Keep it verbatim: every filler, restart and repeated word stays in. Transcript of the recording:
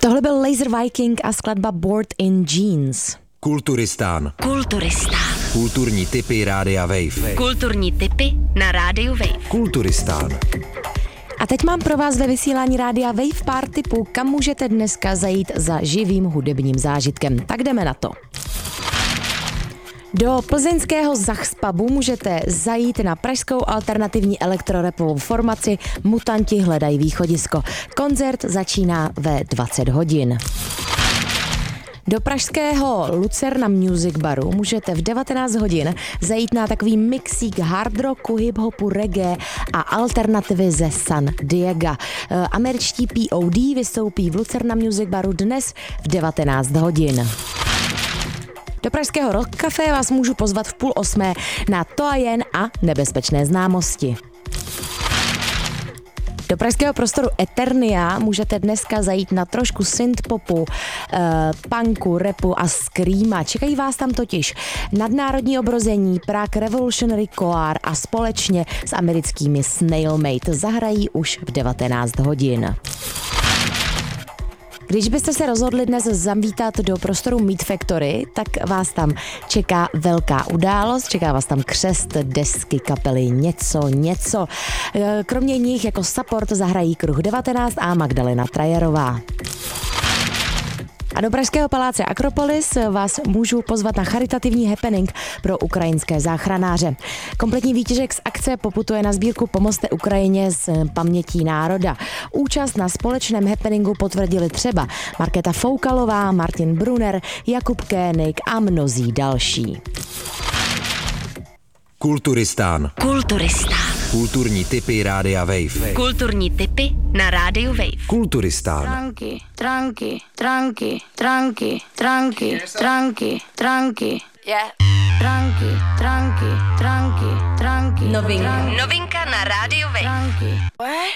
Tohle byl Laser Viking a skladba Bored in Jeans. Kulturistán. Kulturistán. Kulturní tipy Rádia Wave. Kulturní tipy na Rádiu Wave. Kulturistán. A teď mám pro vás ve vysílání Rádia Wave pár tipů, kam můžete dneska zajít za živým hudebním zážitkem. Tak jdeme na to. Do plzeňského Zachspubu můžete zajít na pražskou alternativní elektrorapovou formaci Mutanti hledají východisko. Koncert začíná ve dvacet hodin. Do pražského Lucerna Music Baru můžete v devatenáct hodin zajít na takový mixík hard rocku, hip-hopu, reggae a alternativy ze San Diego. Američtí P O D vystoupí v Lucerna Music Baru dnes v devatenáct hodin. Do pražského Rock Café vás můžu pozvat v půl osmé na To a jen a nebezpečné známosti. Do pražského prostoru Eternia můžete dneska zajít na trošku synthpopu, eh, punku, rapu a screama. Čekají vás tam totiž nadnárodní obrození Prague Revolutionary Choir a společně s americkými Snailmate zahrají už v devatenáct hodin. Když byste se rozhodli dnes zavítat do prostoru Meat Factory, tak vás tam čeká velká událost, čeká vás tam křest desky kapely Něco, něco. Kromě nich jako support zahrají Kruh devatenáct a Magdalena Trajerová. A do pražského paláce Akropolis vás můžu pozvat na charitativní happening pro ukrajinské záchranáře. Kompletní výtěžek z akce poputuje na sbírku Pomozte Ukrajině z pamětí národa. Účast na společném happeningu potvrdili třeba Markéta Foukalová, Martin Brunner, Jakub Kénik a mnozí další. Kulturistán. Kulturistán. Kulturní tipy Rádia Wave. Kulturní tipy na Rádiu Wave. Kulturistán. Tranky, tranky, tranky, tranky, tranky, tranky, tranky. Yeah. Tranky, tranky, tranky, tranky. Novinka. Novinka na Rádiu Wave. Tranky.